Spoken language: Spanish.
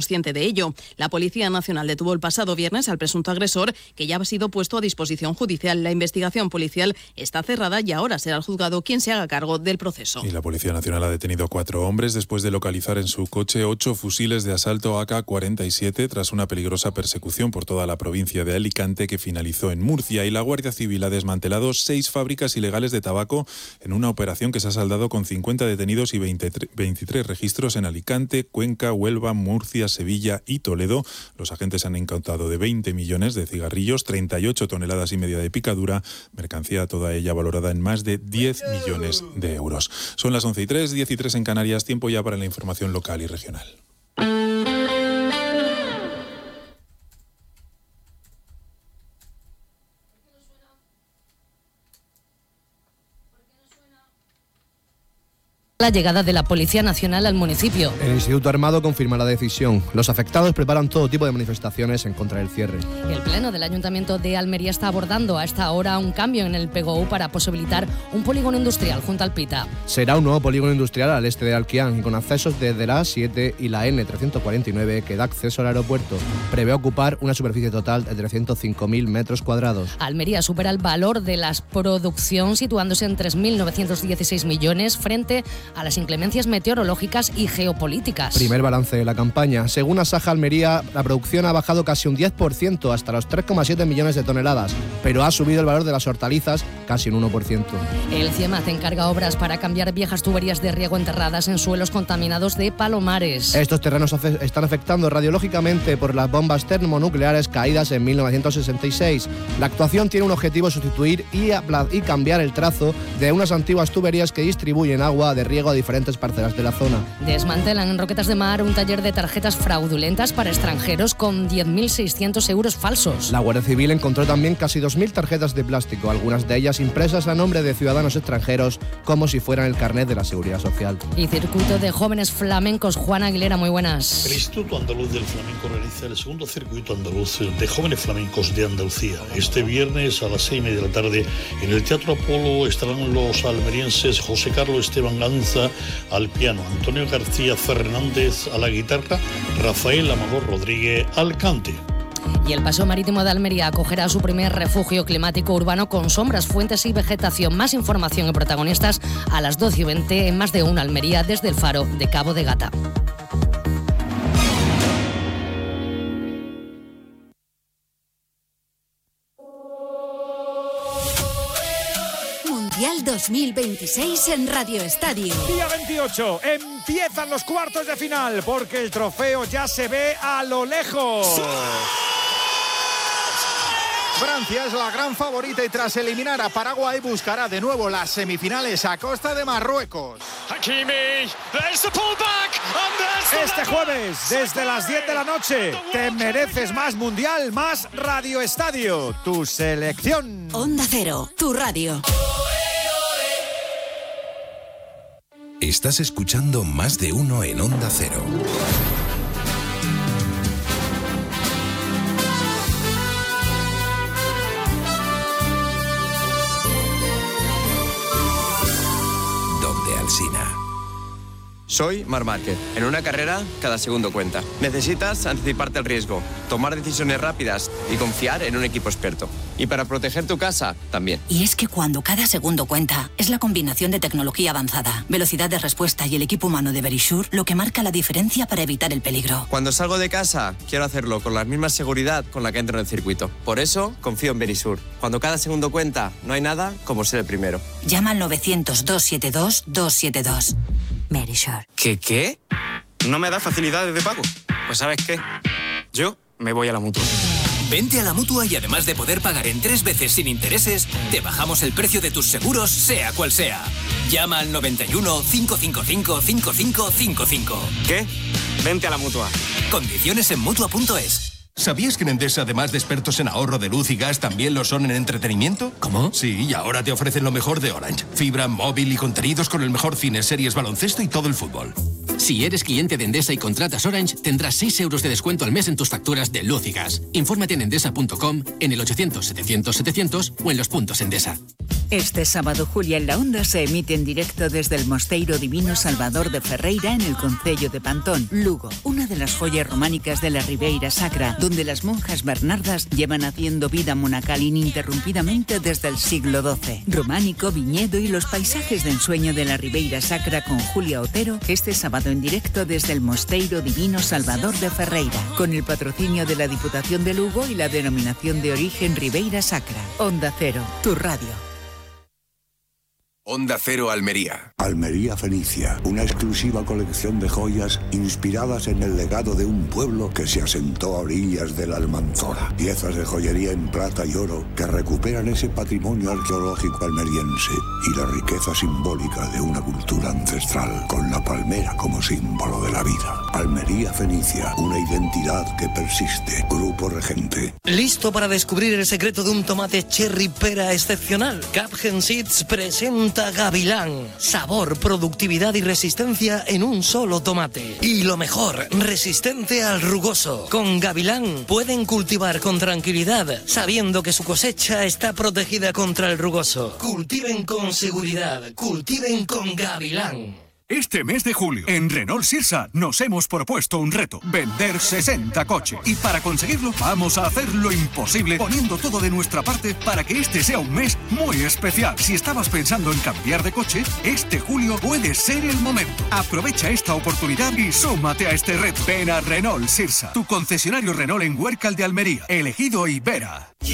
consciente de ello. La Policía Nacional detuvo el pasado viernes al presunto agresor, que ya ha sido puesto a disposición judicial. La investigación policial está cerrada y ahora será el juzgado quien se haga cargo del proceso. Y la Policía Nacional ha detenido a 4 hombres después de localizar en su coche 8 fusiles de asalto AK-47 tras una peligrosa persecución por toda la provincia de Alicante que finalizó en Murcia. Y la Guardia Civil ha desmantelado 6 fábricas ilegales de tabaco en una operación que se ha saldado con 50 detenidos y 23 registros en Alicante, Cuenca, Huelva, Murcia, Sevilla y Toledo. Los agentes han incautado de 20 millones de cigarrillos, 38 toneladas y media de picadura, mercancía toda ella valorada en más de 10 millones de euros. Son las 11:03, 10:03 en Canarias, tiempo ya para la información local y regional. La llegada de la Policía Nacional al municipio. El Instituto Armado confirma la decisión. Los afectados preparan todo tipo de manifestaciones en contra del cierre. El Pleno del Ayuntamiento de Almería está abordando a esta hora un cambio en el PGU para posibilitar un polígono industrial junto al Pita. Será un nuevo polígono industrial al este de Alquián y con accesos desde la A7 y la N349 que da acceso al aeropuerto. Prevé ocupar una superficie total de 305.000 metros cuadrados. Almería supera el valor de la producción situándose en 3.916 millones frente a las inclemencias meteorológicas y geopolíticas. Primer balance de la campaña. Según Asaja Almería, la producción ha bajado casi un 10% hasta los 3,7 millones de toneladas, pero ha subido el valor de las hortalizas casi un 1%. El CIEMAT encarga obras para cambiar viejas tuberías de riego enterradas en suelos contaminados de Palomares. Estos terrenos están afectando radiológicamente por las bombas termonucleares caídas en 1966. La actuación tiene un objetivo: sustituir y cambiar el trazo de unas antiguas tuberías que distribuyen agua de riego a diferentes parcelas de la zona. Desmantelan en Roquetas de Mar un taller de tarjetas fraudulentas para extranjeros con 10.600 euros falsos. La Guardia Civil encontró también casi 2.000 tarjetas de plástico, algunas de ellas impresas a nombre de ciudadanos extranjeros, como si fueran el carnet de la Seguridad Social. Y circuito de jóvenes flamencos. Juan Aguilera, muy buenas. El Instituto Andaluz del Flamenco realiza el segundo circuito andaluz de jóvenes flamencos de Andalucía. Este viernes a las 6:30 de la tarde en el Teatro Apolo estarán los almerienses José Carlos Esteban Ganza al piano, Antonio García Fernández a la guitarra, Rafael Amador Rodríguez al cante. Y el Paseo Marítimo de Almería acogerá su primer refugio climático urbano con sombras, fuentes y vegetación. Más información y protagonistas a las 12:20 en Más de Uno Almería desde el Faro de Cabo de Gata. Mundial 2026 en Radio Estadio. Día 28, empiezan los cuartos de final porque el trofeo ya se ve a lo lejos. ¡Sí! Francia es la gran favorita y tras eliminar a Paraguay buscará de nuevo las semifinales a costa de Marruecos. Este jueves, desde las 10 de la noche, te mereces más Mundial, más Radio Estadio, tu selección. Onda Cero, tu radio. Estás escuchando Más de Uno en Onda Cero. Donde Alsina. Soy Marc Márquez. En una carrera, cada segundo cuenta. Necesitas anticiparte al riesgo, tomar decisiones rápidas y confiar en un equipo experto. Y para proteger tu casa, también. Y es que cuando cada segundo cuenta, es la combinación de tecnología avanzada, velocidad de respuesta y el equipo humano de Verisure lo que marca la diferencia para evitar el peligro. Cuando salgo de casa, quiero hacerlo con la misma seguridad con la que entro en el circuito. Por eso, confío en Verisure. Cuando cada segundo cuenta, no hay nada como ser el primero. Llama al 900-272-272. Verisure. ¿Qué? ¿No me da facilidades de pago? Pues ¿sabes qué? Yo me voy a la Mutua. Vente a la Mutua y además de poder pagar en 3 veces sin intereses, te bajamos el precio de tus seguros, sea cual sea. Llama al 91 555 5555. ¿Qué? Vente a la Mutua. Condiciones en Mutua.es. ¿Sabías que en Endesa, además de expertos en ahorro de luz y gas, también lo son en entretenimiento? ¿Cómo? Sí, y ahora te ofrecen lo mejor de Orange. Fibra, móvil y contenidos con el mejor cine, series, baloncesto y todo el fútbol. Si eres cliente de Endesa y contratas Orange, tendrás 6 euros de descuento al mes en tus facturas de luz y gas. Infórmate en endesa.com, en el 800-700-700 o en los puntos Endesa. Este sábado, Julia en la Onda se emite en directo desde el Mosteiro Divino Salvador de Ferreira en el concello de Pantón, Lugo, una de las joyas románicas de la Ribeira Sacra, donde las monjas bernardas llevan haciendo vida monacal ininterrumpidamente desde el siglo XII. Románico, viñedo y los paisajes de ensueño de la Ribeira Sacra con Julia Otero, este sábado en directo desde el Mosteiro Divino Salvador de Ferreira, con el patrocinio de la Diputación de Lugo y la denominación de origen Ribeira Sacra. Onda Cero, tu radio. Onda Cero Almería. Almería Fenicia, una exclusiva colección de joyas inspiradas en el legado de un pueblo que se asentó a orillas de la Almanzora. Piezas de joyería en plata y oro que recuperan ese patrimonio arqueológico almeriense y la riqueza simbólica de una cultura ancestral, con la palmera como símbolo de la vida. Almería Fenicia, una identidad que persiste. Grupo Regente. ¿Listo para descubrir el secreto de un tomate cherry pera excepcional? Capgen Seeds presenta Gavilán. Sabor, productividad y resistencia en un solo tomate. Y lo mejor, resistente al rugoso. Con Gavilán pueden cultivar con tranquilidad, sabiendo que su cosecha está protegida contra el rugoso. Cultiven con seguridad. Cultiven con Gavilán. Este mes de julio, en Renault Sirsa, nos hemos propuesto un reto: vender 60 coches. Y para conseguirlo, vamos a hacer lo imposible, poniendo todo de nuestra parte para que este sea un mes muy especial. Si estabas pensando en cambiar de coche, este julio puede ser el momento. Aprovecha esta oportunidad y súmate a este reto. Ven a Renault Sirsa, tu concesionario Renault en Huércal de Almería, Elegido y Vera.